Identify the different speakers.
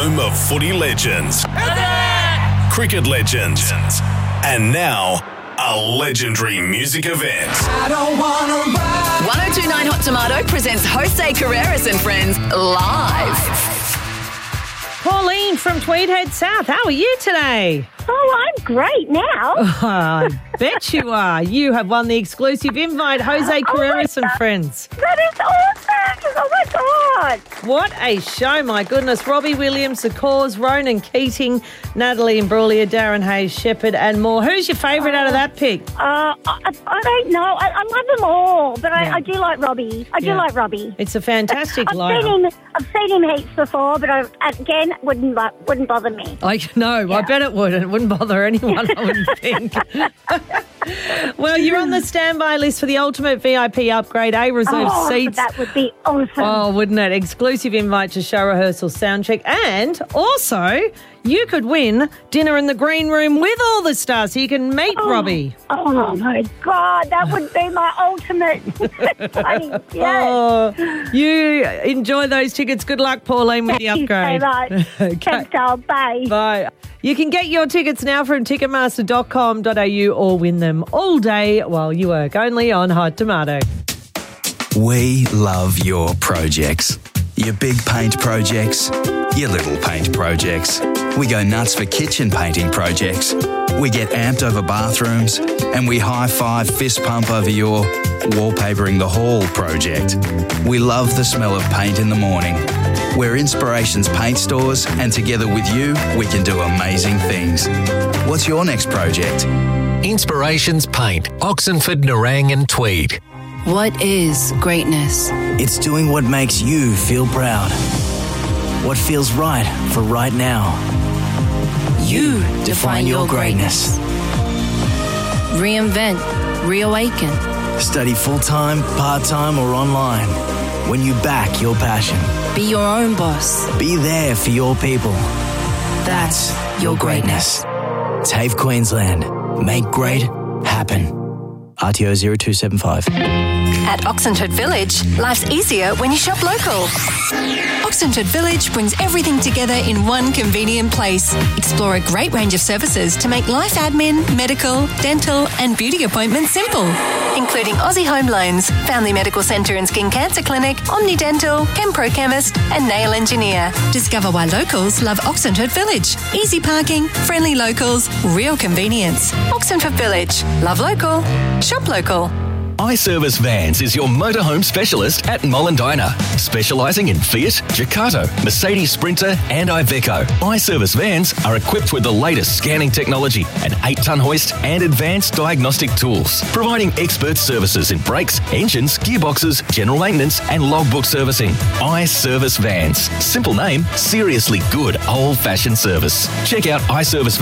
Speaker 1: home of footy legends, cricket legends, and now a legendary music event.
Speaker 2: 1029 Hot Tomato presents Jose Carreras and Friends live.
Speaker 3: Pauline from Tweedhead South, how are you today?
Speaker 4: Oh, I'm great now.
Speaker 3: I bet you are. You have won the exclusive invite, Jose Carreras and Friends.
Speaker 4: That is awesome. Oh, my God.
Speaker 3: What a show, my goodness. Robbie Williams, The Cause, Ronan Keating, Natalie Imbruglia, Darren Hayes, Shepherd and more. Who's your favourite out of that pick?
Speaker 4: I don't know. I love them all, but I do like Robbie. I do like Robbie.
Speaker 3: It's a fantastic
Speaker 4: I've
Speaker 3: lineup.
Speaker 4: seen him heaps before, but again, wouldn't bother me.
Speaker 3: I bet it would. It wouldn't bother anyone, I wouldn't think. Well, you're on the standby list for the ultimate VIP upgrade, reserved seats.
Speaker 4: That would be awesome.
Speaker 3: Oh, wouldn't it? Exclusive invite to show rehearsal, sound check, and also you could win dinner in the green room with all the stars so you can meet Robbie.
Speaker 4: Oh, my God, that would be my ultimate. Yes.
Speaker 3: Oh, you enjoy those tickets. Good luck, Pauline, with the upgrade.
Speaker 4: Thank you so much. Thanks, Carl. Bye.
Speaker 3: Bye. You can get your tickets now from ticketmaster.com.au or win them all day while you work, only on Hot Tomato.
Speaker 5: We love your projects. Your big paint projects, your little paint projects. We go nuts for kitchen painting projects. We get amped over bathrooms and we high-five fist pump over your wallpapering the hall project. We love the smell of paint in the morning. We're Inspirations Paint Stores, and together with you, we can do amazing things. What's your next project?
Speaker 6: Inspirations Paint, Oxenford, Nerang and Tweed.
Speaker 7: What is greatness?
Speaker 8: It's doing what makes you feel proud. What feels right for right now.
Speaker 7: You define your greatness. Reinvent, reawaken.
Speaker 8: Study full-time, part-time or online. When you back your passion.
Speaker 7: Be your own boss.
Speaker 8: Be there for your people.
Speaker 7: That's your greatness.
Speaker 8: TAFE Queensland. Make great happen. RTO 0275.
Speaker 9: At Oxenford Village, life's easier when you shop local. Oxenford Village brings everything together in one convenient place. Explore a great range of services to make life admin, medical, dental and beauty appointments simple, including Aussie Home Loans, Family Medical Centre and Skin Cancer Clinic, Omni Dental, Chempro Chemist and Nail Engineer. Discover why locals love Oxenford Village. Easy parking, friendly locals, real convenience. Oxenford Village. Love local. Shop local.
Speaker 6: iService Vans is your motorhome specialist at Mollendina, specialising in Fiat, Ducato, Mercedes Sprinter and Iveco. iService Vans are equipped with the latest scanning technology, an 8-tonne hoist and advanced diagnostic tools, providing expert services in brakes, engines, gearboxes, general maintenance and logbook servicing. iService Vans. Simple name, seriously good old-fashioned service. Check out iService